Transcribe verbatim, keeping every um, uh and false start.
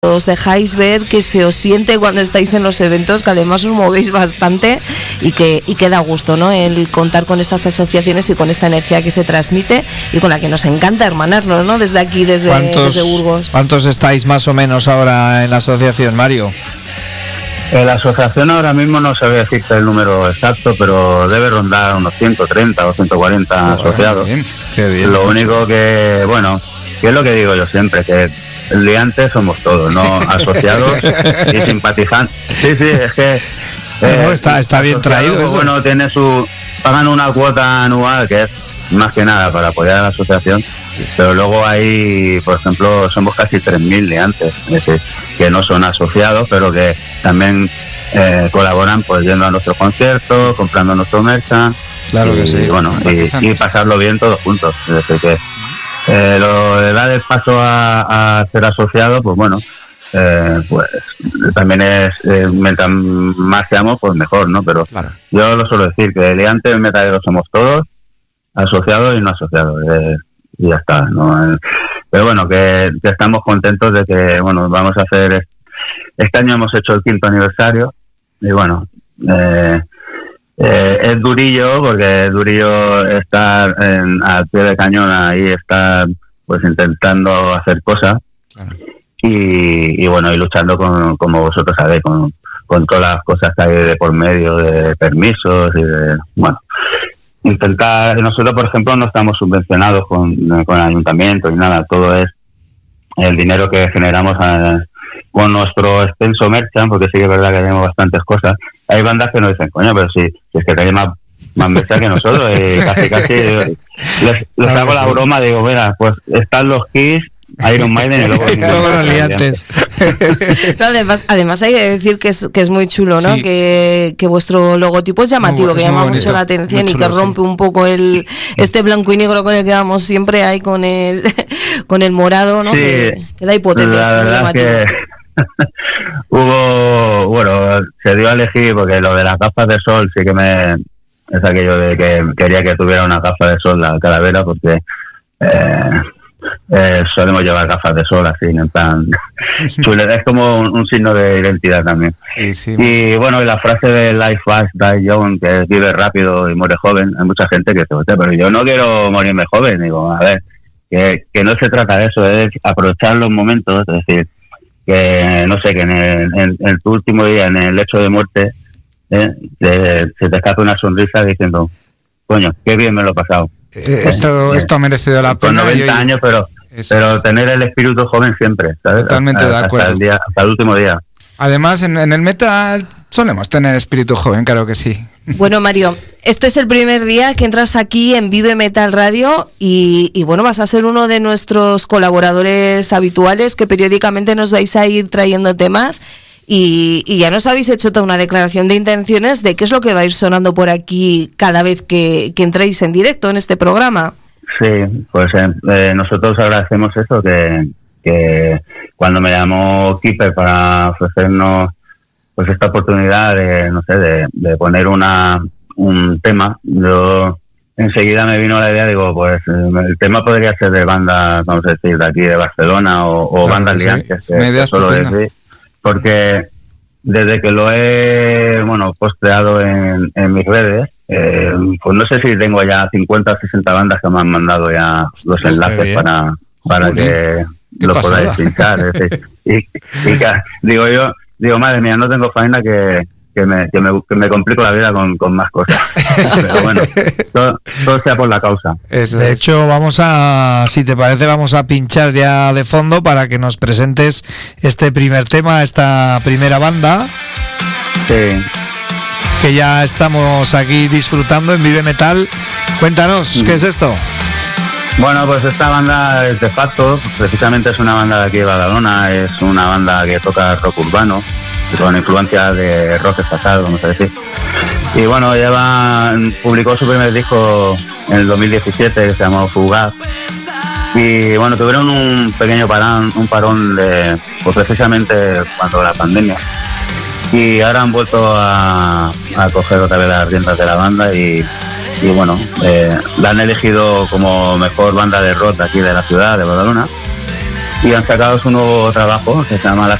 os dejáis ver, que se os siente cuando estáis en los eventos, que además os movéis bastante y que, y que da gusto, ¿no?, el contar con estas asociaciones y con esta energía que se transmite y con la que nos encanta hermanarnos, ¿no?, desde aquí, desde, desde Burgos. ¿Cuántos estáis más o menos ahora en la asociación, Mario? En la asociación ahora mismo no sabría decirte el número exacto, pero debe rondar unos ciento treinta o ciento cuarenta oh, asociados. Bien, qué bien, lo único que, bueno, que es lo que digo yo siempre, que el liante somos todos, no asociados y simpatizantes. Sí, sí, es que... Eh, no, está está bien traído eso. Bueno, tiene su... pagan una cuota anual que es más que nada para apoyar a la asociación, sí. Pero luego hay, por ejemplo, somos casi tres mil liantes, es decir, que no son asociados, pero que también eh, colaboran pues yendo a nuestros conciertos, comprando nuestro merchan. Claro y, que sí. Bueno, y, y pasarlo bien todos juntos, es decir, que Eh, lo de dar el paso a, a ser asociado, pues bueno, eh, pues también es, eh, mientras más seamos, pues mejor, ¿no? Pero claro, yo lo suelo decir, que liantes metaleros somos todos, asociados y no asociados, eh, y ya está, ¿no? Eh, pero bueno, que, que estamos contentos de que, bueno, vamos a hacer, este año hemos hecho el quinto aniversario, y bueno, eh, Eh, es durillo, porque es durillo estar en, al pie de cañón, ahí estar pues intentando hacer cosas, claro. y, y bueno, y luchando con, como vosotros sabéis, con, con todas las cosas que hay de por medio, de permisos y de, bueno, intentar, nosotros por ejemplo no estamos subvencionados con, con el ayuntamiento ni nada, todo es el dinero que generamos a, con nuestro extenso merchan, porque sí que es verdad que tenemos bastantes cosas. Hay bandas que nos dicen, coño, pero si, si es que tenéis más, más merchan que nosotros, y casi casi les, les claro hago la sí. broma, digo, mira, pues están los Kiss, Iron Maiden y luego los liantes. No, además, además hay que decir que es, que es muy chulo, ¿no? Sí. Que, que vuestro logotipo es llamativo, muy, que llama bonito, mucho la atención chulo, y que rompe sí. un poco el este blanco y negro con el que vamos siempre ahí con el con el morado, ¿no? Sí. Que, que da hipoteca, es muy llamativo. Que hubo, bueno, se dio a elegir porque lo de las gafas de sol sí que me es aquello de que quería que tuviera una gafa de sol la calavera, porque eh, Eh, solemos llevar gafas de sol así, en plan chulo, es como un, un signo de identidad también. Sí, sí. Y bueno, y la frase de Life Fast, Die Young, que vive rápido y muere joven, hay mucha gente que dice, pero yo no quiero morirme joven. Digo, a ver, que, que no se trata de eso, es aprovechar los momentos, es decir, que no sé, que en, el, en, en tu último día, en el lecho de muerte, eh, te, se te escapa una sonrisa diciendo, coño, qué bien me lo he pasado. Eh, esto, eh, esto ha merecido la pena. Con noventa años, pero, pero es. Tener el espíritu joven siempre, ¿sabes? Totalmente hasta, de acuerdo. Hasta el, día, hasta el último día. Además, en, en el metal solemos tener espíritu joven, claro que sí. Bueno, Mario, este es el primer día que entras aquí en Vive Metal Radio y, y bueno, vas a ser uno de nuestros colaboradores habituales, que periódicamente nos vais a ir trayendo temas. Y, y ya nos habéis hecho toda una declaración de intenciones de qué es lo que va a ir sonando por aquí cada vez que, que entréis en directo en este programa. Sí, pues eh, eh, nosotros agradecemos eso, que, que cuando me llamó Keeper para ofrecernos pues esta oportunidad de, no sé, de, de poner una un tema, yo enseguida me vino la idea, digo, pues el tema podría ser de bandas, vamos a decir, de aquí de Barcelona o, o claro, bandas liantes. Sí, que, que solo decir, porque desde que lo he bueno posteado en, en mis redes, eh, pues no sé si tengo ya cincuenta o sesenta bandas que me han mandado ya los enlaces para para Uy, que lo pasada. Podáis pinchar. Es decir, y, y que, digo yo, digo, madre mía, no tengo faena que, que, me, que, me, que me complico la vida con, con más cosas. Pero bueno, todo, todo sea por la causa. Eso, de hecho, vamos a, si te parece, vamos a pinchar ya de fondo para que nos presentes este primer tema, esta primera banda. Sí. Que ya estamos aquí disfrutando en Vive Metal. Cuéntanos, ¿qué mm. es esto? Bueno, pues esta banda es de facto, precisamente es una banda de aquí de Badalona, es una banda que toca rock urbano, con influencia de rock estatal, vamos a decir. Y bueno, lleva, publicó su primer disco en el dos mil diecisiete, que se llamó Fugaz. Y bueno, tuvieron un pequeño parón, un parón de, pues precisamente cuando la pandemia. Y ahora han vuelto a, a coger otra vez las riendas de la banda y, y bueno, eh, la han elegido como mejor banda de rock de aquí de la ciudad, de Badalona. y han sacado su nuevo trabajo que se llama Las